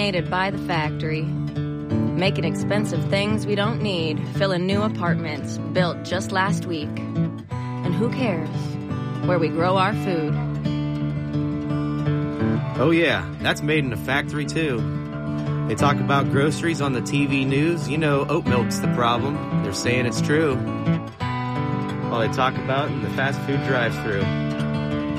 dominated by the factory. Making expensive things we don't need, filling new apartments built just last week. And who cares where we grow our food? Oh yeah, that's made in a factory too. They talk about groceries on the TV news. You know, oat milk's the problem. They're saying it's true. All they talk about in the fast food drive-thru.